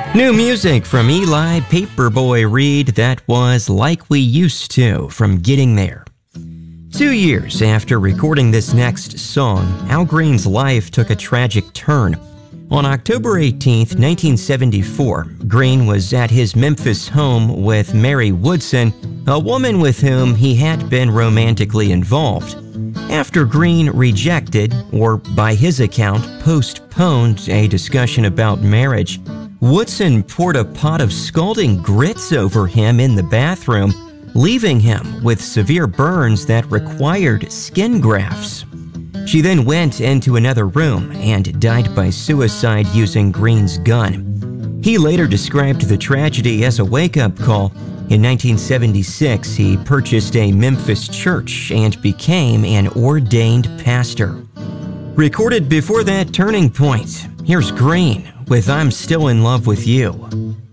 New music from Eli Paperboy Reed, that was Like We Used To from Getting There. 2 years after recording this next song, Al Green's life took a tragic turn. On October 18, 1974, Green was at his Memphis home with Mary Woodson, a woman with whom he had been romantically involved. After Green rejected, or by his account, postponed a discussion about marriage, Woodson poured a pot of scalding grits over him in the bathroom, leaving him with severe burns that required skin grafts. She then went into another room and died by suicide using Green's gun. He later described the tragedy as a wake-up call. In 1976, he purchased a Memphis church and became an ordained pastor. Recorded before that turning point, here's Green with I'm Still in Love with You.